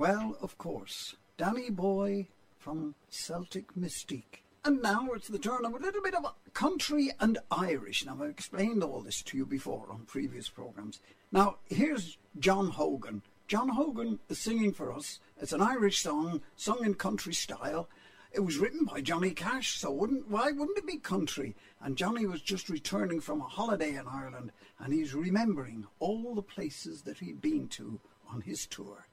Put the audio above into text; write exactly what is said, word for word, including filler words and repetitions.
Well, of course, Danny Boy from Celtic Mystique. And now it's the turn of a little bit of country and Irish. Now, I've explained all this to you before on previous programmes. Now, here's John Hogan. John Hogan is singing for us. It's an Irish song, sung in country style. It was written by Johnny Cash, so wouldn't why wouldn't it be country? And Johnny was just returning from a holiday in Ireland, and he's remembering all the places that he'd been to on his tour.